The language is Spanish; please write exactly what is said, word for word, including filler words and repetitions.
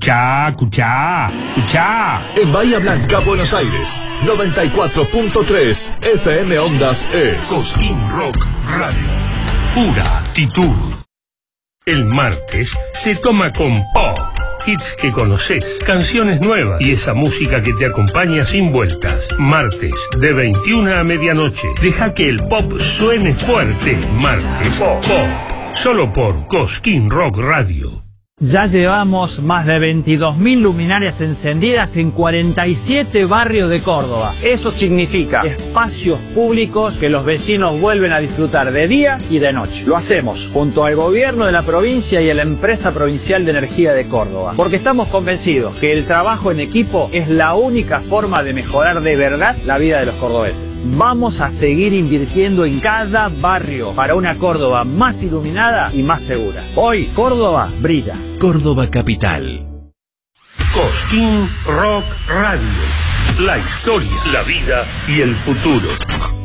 Escuchá, escuchá, escuchá. En Bahía Blanca, Buenos Aires, noventa y cuatro punto tres F M Ondas es Cosquín Rock Radio. Pura actitud. El martes se toma con pop. Hits que conoces, canciones nuevas y esa música que te acompaña sin vueltas. Martes, de veintiuna a medianoche. Deja que el pop suene fuerte. Martes, pop. pop. Solo por Cosquín Rock Radio. Ya llevamos más de veintidós mil luminarias encendidas en cuarenta y siete barrios de Córdoba. Eso significa espacios públicos que los vecinos vuelven a disfrutar de día y de noche. Lo hacemos junto al gobierno de la provincia y a la empresa provincial de energía de Córdoba, porque estamos convencidos que el trabajo en equipo es la única forma de mejorar de verdad la vida de los cordobeses. Vamos a seguir invirtiendo en cada barrio para una Córdoba más iluminada y más segura. Hoy Córdoba brilla. Córdoba Capital. Cosquín Rock Radio. La historia, la vida y el futuro.